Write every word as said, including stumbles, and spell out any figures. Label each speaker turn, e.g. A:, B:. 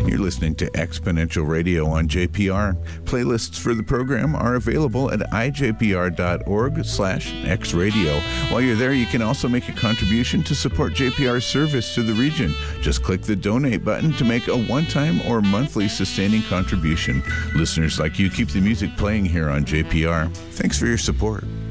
A: You're listening to Exponential Radio on J P R. Playlists for the program are available at ijpr.org slash xradio. While you're there, you can also make a contribution to support J P R's service to the region. Just click the donate button to make a one-time or monthly sustaining contribution. Listeners like you keep the music playing here on J P R. Thanks for your support.